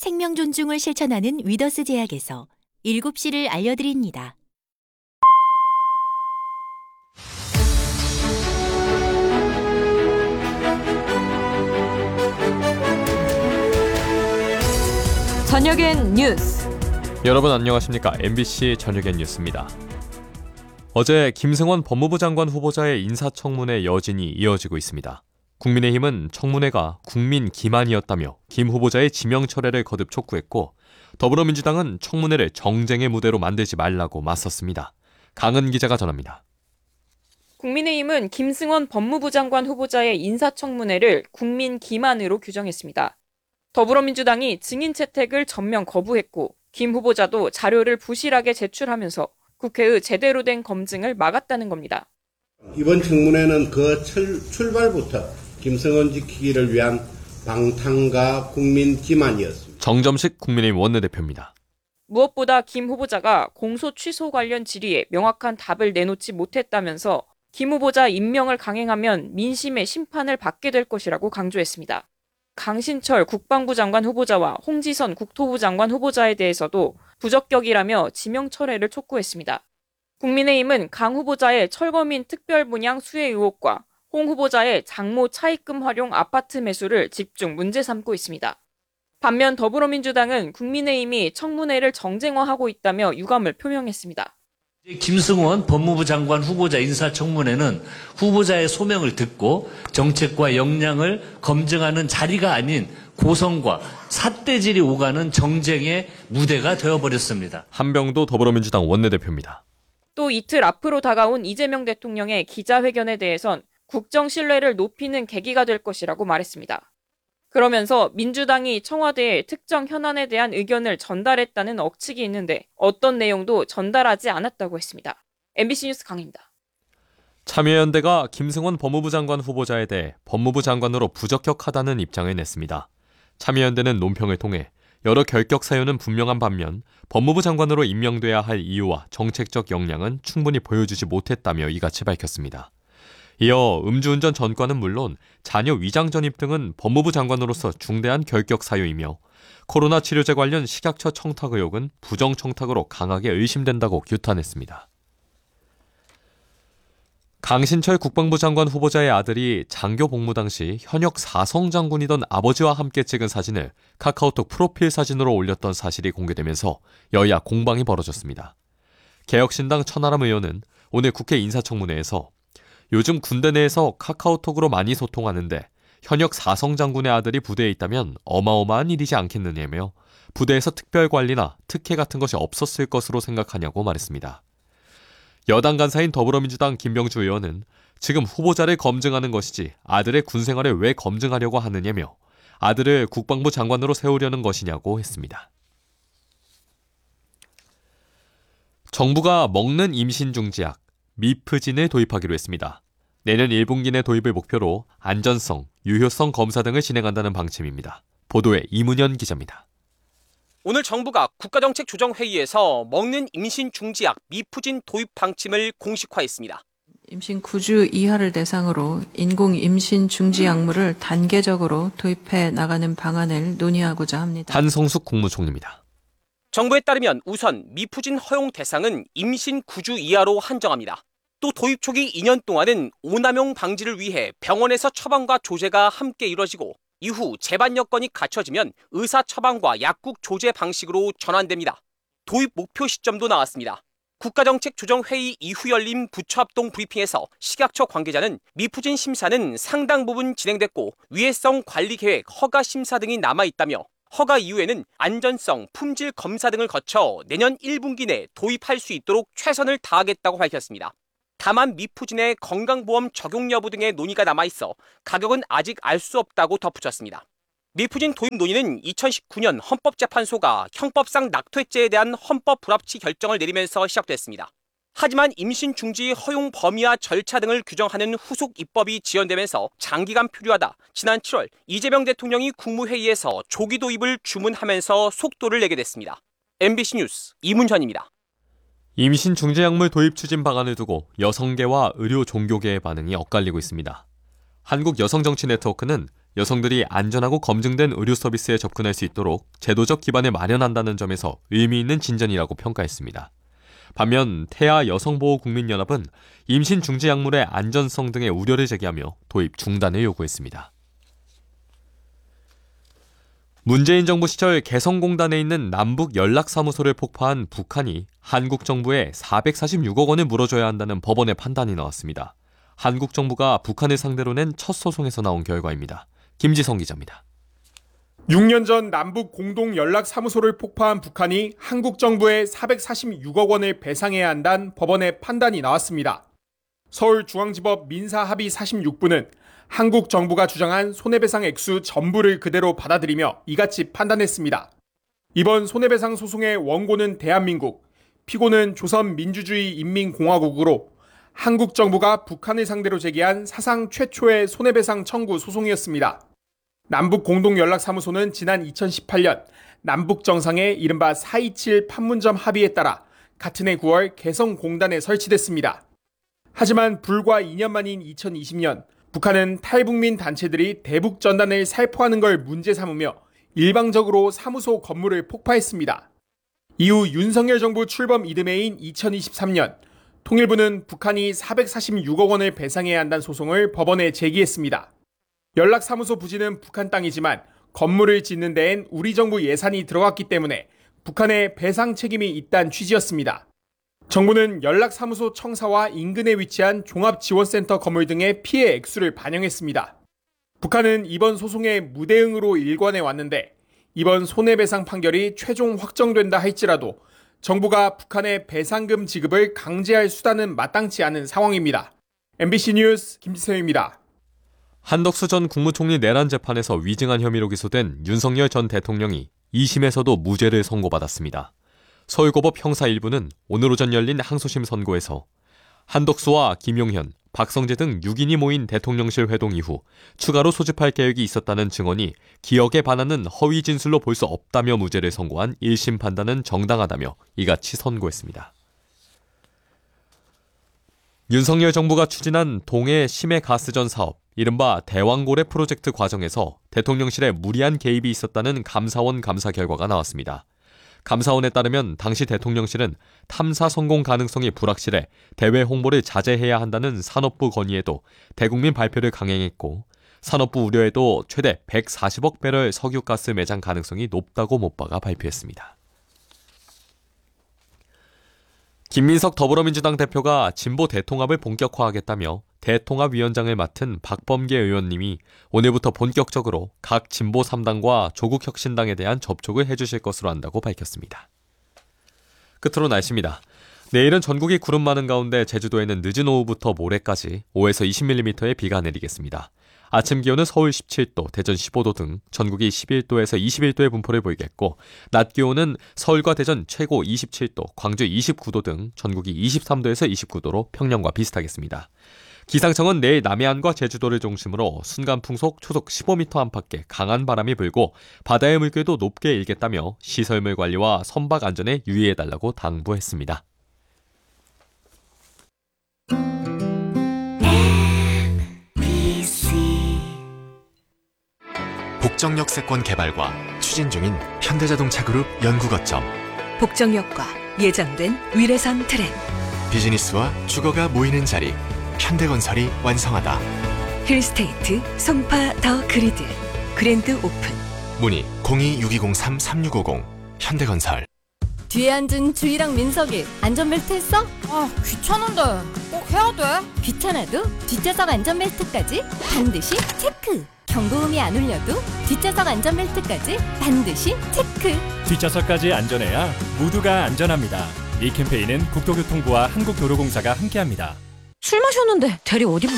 생명 존중을 실천하는 위더스 제약에서 7시를 알려드립니다. 저녁엔 뉴스. 여러분 안녕하십니까? MBC 저녁엔 뉴스입니다. 어제 김승원 법무부 장관 후보자의 인사청문회 여진이 이어지고 있습니다. 국민의힘은 청문회가 국민 기만이었다며 김 후보자의 지명 철회를 거듭 촉구했고, 더불어민주당은 청문회를 정쟁의 무대로 만들지 말라고 맞섰습니다. 강은 기자가 전합니다. 국민의힘은 김승원 법무부 장관 후보자의 인사청문회를 국민 기만으로 규정했습니다. 더불어민주당이 증인 채택을 전면 거부했고, 김 후보자도 자료를 부실하게 제출하면서 국회의 제대로 된 검증을 막았다는 겁니다. 이번 청문회는 그 출발부터 김승원 지키기를 위한 방탕과 국민 기만이었습니다. 정점식 국민의힘 원내대표입니다. 무엇보다 김 후보자가 공소 취소 관련 질의에 명확한 답을 내놓지 못했다면서 김 후보자 임명을 강행하면 민심의 심판을 받게 될 것이라고 강조했습니다. 강신철 국방부 장관 후보자와 홍지선 국토부 장관 후보자에 대해서도 부적격이라며 지명 철회를 촉구했습니다. 국민의힘은 강 후보자의 철거민 특별분양 수혜 의혹과 홍 후보자의 장모 차입금 활용 아파트 매수를 집중 문제 삼고 있습니다. 반면 더불어민주당은 국민의힘이 청문회를 정쟁화하고 있다며 유감을 표명했습니다. 김승원 법무부 장관 후보자 인사청문회는 후보자의 소명을 듣고 정책과 역량을 검증하는 자리가 아닌 고성과 삿대질이 오가는 정쟁의 무대가 되어버렸습니다. 한병도 더불어민주당 원내대표입니다. 또 이틀 앞으로 다가온 이재명 대통령의 기자회견에 대해선 국정 신뢰를 높이는 계기가 될 것이라고 말했습니다. 그러면서 민주당이 청와대에 특정 현안에 대한 의견을 전달했다는 억측이 있는데 어떤 내용도 전달하지 않았다고 했습니다. MBC 뉴스 강입니다. 참여연대가 김승원 법무부 장관 후보자에 대해 법무부 장관으로 부적격하다는 입장을 냈습니다. 참여연대는 논평을 통해 여러 결격 사유는 분명한 반면 법무부 장관으로 임명돼야 할 이유와 정책적 역량은 충분히 보여주지 못했다며 이같이 밝혔습니다. 이어 음주운전 전과는 물론 자녀 위장 전입 등은 법무부 장관으로서 중대한 결격 사유이며 코로나 치료제 관련 식약처 청탁 의혹은 부정 청탁으로 강하게 의심된다고 규탄했습니다. 강신철 국방부 장관 후보자의 아들이 장교 복무 당시 현역 사성 장군이던 아버지와 함께 찍은 사진을 카카오톡 프로필 사진으로 올렸던 사실이 공개되면서 여야 공방이 벌어졌습니다. 개혁신당 천하람 의원은 오늘 국회 인사청문회에서 요즘 군대 내에서 카카오톡으로 많이 소통하는데 현역 사성 장군의 아들이 부대에 있다면 어마어마한 일이지 않겠느냐며 부대에서 특별관리나 특혜 같은 것이 없었을 것으로 생각하냐고 말했습니다. 여당 간사인 더불어민주당 김병주 의원은 지금 후보자를 검증하는 것이지 아들의 군생활을 왜 검증하려고 하느냐며 아들을 국방부 장관으로 세우려는 것이냐고 했습니다. 정부가 먹는 임신 중지약 미프진을 도입하기로 했습니다. 내년 1분기 내 도입을 목표로 안전성, 유효성 검사 등을 진행한다는 방침입니다. 보도에 이문현 기자입니다. 오늘 정부가 국가정책조정회의에서 먹는 임신 중지약 미프진 도입 방침을 공식화했습니다. 임신 9주 이하를 대상으로 인공 임신 중지 약물을 단계적으로 도입해 나가는 방안을 논의하고자 합니다. 한성숙 국무총리입니다. 정부에 따르면 우선 미프진 허용 대상은 임신 9주 이하로 한정합니다. 또 도입 초기 2년 동안은 오남용 방지를 위해 병원에서 처방과 조제가 함께 이뤄지고 이후 재반 여건이 갖춰지면 의사 처방과 약국 조제 방식으로 전환됩니다. 도입 목표 시점도 나왔습니다. 국가정책조정회의 이후 열린 부처합동 브리핑에서 식약처 관계자는 미프진 심사는 상당 부분 진행됐고 위해성 관리 계획, 허가 심사 등이 남아있다며 허가 이후에는 안전성, 품질 검사 등을 거쳐 내년 1분기 내 도입할 수 있도록 최선을 다하겠다고 밝혔습니다. 다만 미프진의 건강보험 적용 여부 등의 논의가 남아있어 가격은 아직 알 수 없다고 덧붙였습니다. 미프진 도입 논의는 2019년 헌법재판소가 형법상 낙태죄에 대한 헌법 불합치 결정을 내리면서 시작됐습니다. 하지만 임신 중지 허용 범위와 절차 등을 규정하는 후속 입법이 지연되면서 장기간 표류하다 지난 7월 이재명 대통령이 국무회의에서 조기 도입을 주문하면서 속도를 내게 됐습니다. MBC 뉴스 이문현입니다. 임신 중지약물 도입 추진 방안을 두고 여성계와 의료 종교계의 반응이 엇갈리고 있습니다. 한국여성정치네트워크는 여성들이 안전하고 검증된 의료 서비스에 접근할 수 있도록 제도적 기반을 마련한다는 점에서 의미 있는 진전이라고 평가했습니다. 반면 태아 여성보호국민연합은 임신 중지 약물의 안전성 등의 우려를 제기하며 도입 중단을 요구했습니다. 문재인 정부 시절 개성공단에 있는 남북 연락사무소를 폭파한 북한이 한국 정부에 446억 원을 물어줘야 한다는 법원의 판단이 나왔습니다. 한국 정부가 북한을 상대로 낸 첫 소송에서 나온 결과입니다. 김지성 기자입니다. 6년 전 남북 공동 연락사무소를 폭파한 북한이 한국 정부에 446억 원을 배상해야 한다는 법원의 판단이 나왔습니다. 서울중앙지법 민사합의 46부는 한국 정부가 주장한 손해배상 액수 전부를 그대로 받아들이며 이같이 판단했습니다. 이번 손해배상 소송의 원고는 대한민국, 피고는 조선민주주의인민공화국으로 한국 정부가 북한을 상대로 제기한 사상 최초의 손해배상 청구 소송이었습니다. 남북공동연락사무소는 지난 2018년 남북 정상의 이른바 4.27 판문점 합의에 따라 같은 해 9월 개성공단에 설치됐습니다. 하지만 불과 2년 만인 2020년 북한은 탈북민 단체들이 대북 전단을 살포하는 걸 문제 삼으며 일방적으로 사무소 건물을 폭파했습니다. 이후 윤석열 정부 출범 이듬해인 2023년 통일부는 북한이 446억 원을 배상해야 한다는 소송을 법원에 제기했습니다. 연락사무소 부지는 북한 땅이지만 건물을 짓는 데엔 우리 정부 예산이 들어갔기 때문에 북한의 배상 책임이 있다는 취지였습니다. 정부는 연락사무소 청사와 인근에 위치한 종합지원센터 건물 등의 피해 액수를 반영했습니다. 북한은 이번 소송에 무대응으로 일관해 왔는데 이번 손해배상 판결이 최종 확정된다 할지라도 정부가 북한의 배상금 지급을 강제할 수단은 마땅치 않은 상황입니다. MBC 뉴스 김지성입니다. 한덕수 전 국무총리 내란 재판에서 위증한 혐의로 기소된 윤석열 전 대통령이 2심에서도 무죄를 선고받았습니다. 서울고법 형사 1부는 오늘 오전 열린 항소심 선고에서 한덕수와 김용현, 박성재 등 6인이 모인 대통령실 회동 이후 추가로 소집할 계획이 있었다는 증언이 기억에 반하는 허위 진술로 볼 수 없다며 무죄를 선고한 1심 판단은 정당하다며 이같이 선고했습니다. 윤석열 정부가 추진한 동해 심해 가스전 사업, 이른바 대왕고래 프로젝트 과정에서 대통령실에 무리한 개입이 있었다는 감사원 감사 결과가 나왔습니다. 감사원에 따르면 당시 대통령실은 탐사 성공 가능성이 불확실해 대외 홍보를 자제해야 한다는 산업부 건의에도 대국민 발표를 강행했고 산업부 우려에도 최대 140억 배럴 석유가스 매장 가능성이 높다고 못 박아 발표했습니다. 김민석 더불어민주당 대표가 진보 대통합을 본격화하겠다며 대통합위원장을 맡은 박범계 의원님이 오늘부터 본격적으로 각 진보 3당과 조국혁신당에 대한 접촉을 해주실 것으로 한다고 밝혔습니다. 끝으로 날씨입니다. 내일은 전국이 구름 많은 가운데 제주도에는 늦은 오후부터 모레까지 5에서 20mm의 비가 내리겠습니다. 아침 기온은 서울 17도, 대전 15도 등 전국이 11도에서 21도의 분포를 보이겠고 낮 기온은 서울과 대전 최고 27도, 광주 29도 등 전국이 23도에서 29도로 평년과 비슷하겠습니다. 기상청은 내일 남해안과 제주도를 중심으로 순간 풍속 초속 15m 안팎의 강한 바람이 불고 바다의 물결도 높게 일겠다며 시설물 관리와 선박 안전에 유의해달라고 당부했습니다. 복정역세권 개발과 추진 중인 현대자동차그룹 연구거점, 복정역과 예정된 위례선 트램, 비즈니스와 주거가 모이는 자리, 현대건설이 완성하다. 힐스테이트 송파 더 그리드 그랜드 오픈. 문의 026203-3650 현대건설. 뒤에 앉은 주희랑 민석이 안전벨트 했어? 아, 귀찮은데 꼭 해야 돼? 귀찮아도 뒷좌석 안전벨트까지 반드시 체크. 경고음이 안 울려도 뒷좌석 안전벨트까지 반드시 체크. 뒷좌석까지 안전해야 모두가 안전합니다. 이 캠페인은 국토교통부와 한국도로공사가 함께합니다. 술 마셨는데 대리 어디